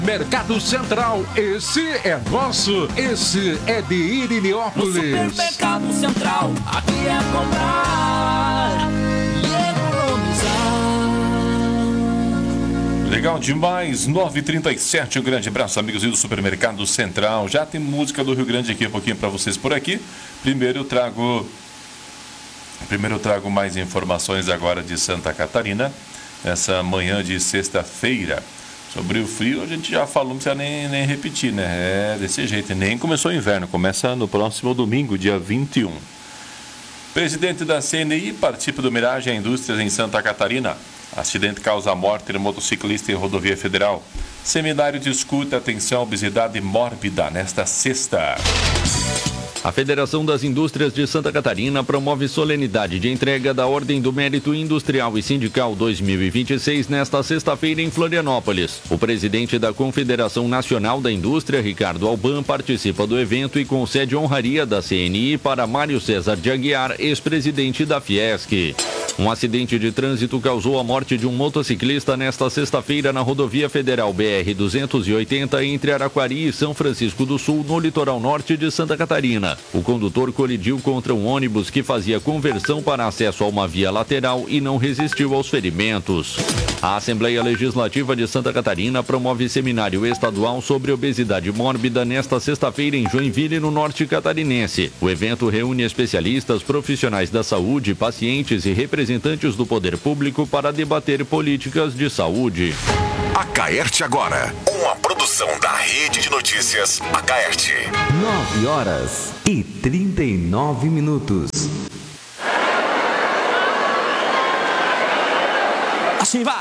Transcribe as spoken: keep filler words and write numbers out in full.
Mercado Central, esse é nosso, esse é de Irineópolis. No Supermercado Central, aqui é comprar e economizar. Legal demais, nove e trinta e sete, um grande abraço, amigos do Supermercado Central. Já tem música do Rio Grande aqui, um pouquinho para vocês por aqui. Primeiro eu trago, primeiro eu trago mais informações agora de Santa Catarina, essa manhã de sexta-feira. Sobre o frio a gente já falou, não precisa nem, nem repetir, né? É desse jeito, nem começou o inverno, começa no próximo domingo, dia vinte e um. Presidente da C N I participa do Miragem Indústrias em Santa Catarina. Acidente causa morte de motociclista em rodovia federal. Seminário discute atenção à obesidade mórbida nesta sexta. A Federação das Indústrias de Santa Catarina promove solenidade de entrega da Ordem do Mérito Industrial e Sindical dois mil e vinte e seis nesta sexta-feira em Florianópolis. O presidente da Confederação Nacional da Indústria, Ricardo Alban, participa do evento e concede honraria da C N I para Mário César de Aguiar, ex-presidente da Fiesc. Um acidente de trânsito causou a morte de um motociclista nesta sexta-feira na rodovia federal B R duzentos e oitenta entre Araquari e São Francisco do Sul, no litoral norte de Santa Catarina. O condutor colidiu contra um ônibus que fazia conversão para acesso a uma via lateral e não resistiu aos ferimentos. A Assembleia Legislativa de Santa Catarina promove seminário estadual sobre obesidade mórbida nesta sexta-feira em Joinville, no norte catarinense. O evento reúne especialistas, profissionais da saúde, pacientes e representantes do poder público para debater políticas de saúde. Acaerte agora, uma produção da Rede de Notícias Acaerte. nove horas e trinta e nove minutos. Assim vai.